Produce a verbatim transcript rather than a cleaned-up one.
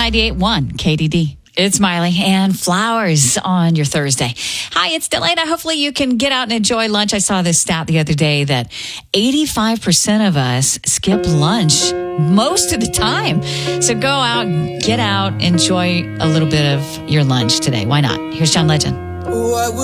ninety-eight point one K D D. It's Miley and flowers on your Thursday. Hi, it's Delana. Hopefully you can get out and enjoy lunch. I saw this stat the other day that eighty-five percent of us skip lunch most of the time. So go out, get out, enjoy a little bit of your lunch today. Why not? Here's John Legend.